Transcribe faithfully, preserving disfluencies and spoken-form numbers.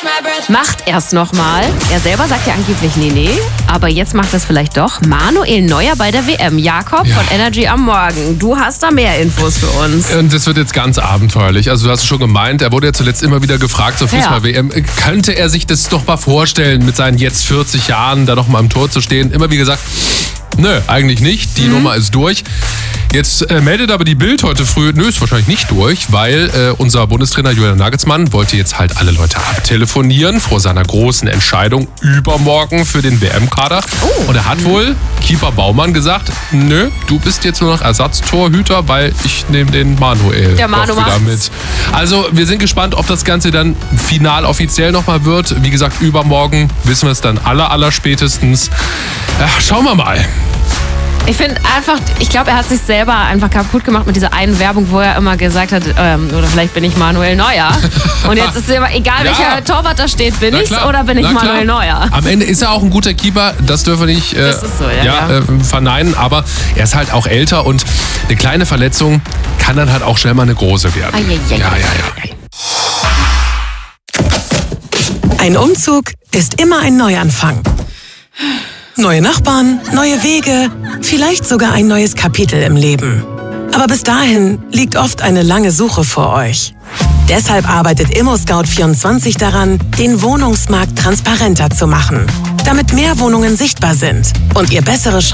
Macht erst nochmal. Er selber sagt ja angeblich nee, nee. Aber jetzt macht es vielleicht doch. Manuel Neuer bei der W M. Jakob Ja. von Energy am Morgen. Du hast da mehr Infos für uns. Und das wird jetzt ganz abenteuerlich. Also du hast es schon gemeint, er wurde ja zuletzt immer wieder gefragt zur Fußball-W M. Könnte er sich das doch mal vorstellen, mit seinen jetzt vierzig Jahren da noch mal im Tor zu stehen? Immer wie gesagt, nö, eigentlich nicht. Die mhm. Nummer ist durch. Jetzt äh, meldet aber die Bild heute früh, nö, ist wahrscheinlich nicht durch, weil äh, unser Bundestrainer Julian Nagelsmann wollte jetzt halt alle Leute abtelefonieren vor seiner großen Entscheidung übermorgen für den W M-Kader. Oh. Und er hat wohl Keeper Baumann gesagt, nö, du bist jetzt nur noch Ersatztorhüter, weil ich nehme den Manuel Der Manu doch wieder macht's. mit. Also wir sind gespannt, ob das Ganze dann final offiziell nochmal wird. Wie gesagt, übermorgen wissen wir es dann aller, aller spätestens. Ja, schauen wir mal. Ich finde einfach, ich glaube, er hat sich selber einfach kaputt gemacht mit dieser einen Werbung, wo er immer gesagt hat, ähm, oder vielleicht bin ich Manuel Neuer. Und jetzt ist es immer egal, Ja. welcher Torwart da steht, bin Na ich's klar. oder bin ich Na Manuel klar. Neuer? Am Ende ist er auch ein guter Keeper, das dürfen wir nicht äh, Das ist so, ja, ja. Äh, verneinen, aber er ist halt auch älter und eine kleine Verletzung kann dann halt auch schnell mal eine große werden. Ai, ai, ai, ja, ai, ja, ja. Ein Umzug ist immer ein Neuanfang. Neue Nachbarn, neue Wege, vielleicht sogar ein neues Kapitel im Leben. Aber bis dahin liegt oft eine lange Suche vor euch. Deshalb arbeitet ImmoScout vierundzwanzig daran, den Wohnungsmarkt transparenter zu machen, damit mehr Wohnungen sichtbar sind und ihr bessere Chancen